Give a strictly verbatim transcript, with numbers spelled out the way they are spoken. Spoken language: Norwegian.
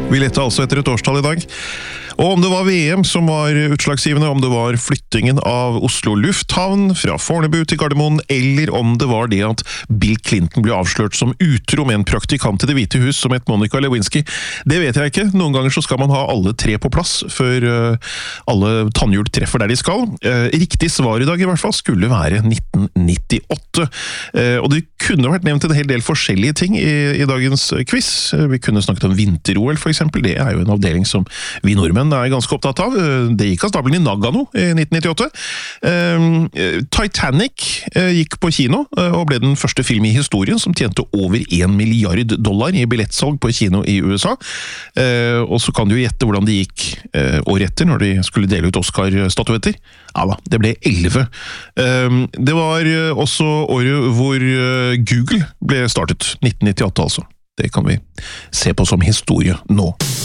Vi lette altså etter et årstall i dag. Og om det var V M som var utslagsgivende, om det var flyttingen av Oslo lufthavn fra Fornebu til Gardermoen, eller om det var det at Bill Clinton ble avslørt som utro med en praktikant til Det hvite hus som het Monica Lewinsky, det vet jeg ikke. Noen ganger så skal man ha alle tre på plass før uh, alle tannhjul treffer der de skal. Uh, riktig svar i dag i hvert fall skulle være nitten nittiåtte. Uh, og det kunne vært nevnt en hel del forskjellige ting i, i dagens quiz. Uh, vi kunne snakket om vinter-O L for eksempel. Det er jo en avdeling som vi nordmenn er ganske opptatt av. Det gikk av stabelen i Nagano i nitten nittiåtte. Titanic gikk på kino og ble den første film i historien som tjente over en milliard dollar i billettsalg på kino i U S A. Og så kan du jo gjette hvordan det gikk året etter når de skulle dele ut Oscar-statuetter. Ja da, det ble elleve. Det var også året hvor Google ble startet, nitten nittiåtte altså. Det kan vi se på som historie nå.